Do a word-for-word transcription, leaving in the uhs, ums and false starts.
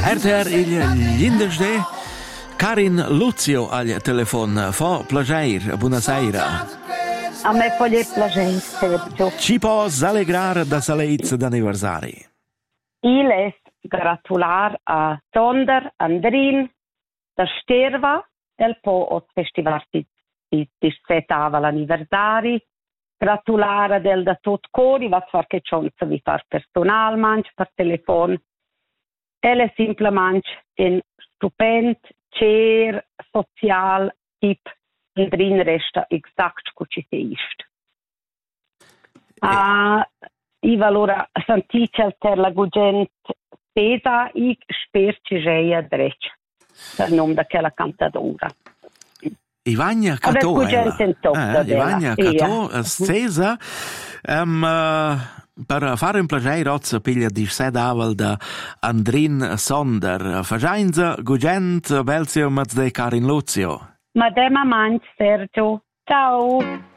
R T R il Lindesde, Karin Luzio al telefono, fa piacere, buonasera. A me fa piacere, Sergio. Ci può allegrar da salezza d'anniversari? Il è gratular a Sonder, Andrin, da Sterva, del po' os festival di di di setava l'anniversari. Gratulare del da tot cori, va far che chance vi far personalmente, per telefono. El è simplemente un stupend, cer, social, tip, Andrin resta exact cu ci se ist. Ah, I valora santicel per la gugent pesa i sperci geia dreccia, per nome da quella cantadora. Ivania Catò, eh, Ivania Catò, stesa, um, uh, per fare un piacere, oggi piglia di sedavel da Andrin Sonder. Fagianza, gugent, belzio, mazde Karin Luzio. Madema manch, Sergio. Ciao.